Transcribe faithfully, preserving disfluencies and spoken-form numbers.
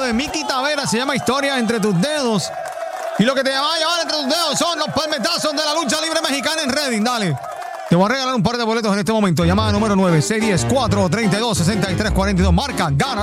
de Miki Tavera. Se llama Historia entre tus dedos. Y lo que te va a llevar entre tus dedos son los palmetazos de la lucha libre mexicana en Reading. Dale. Te voy a regalar un par de boletos en este momento. Llamada número nueve seis uno cero, cuatro tres dos, seis tres cuatro dos. Marca, gana.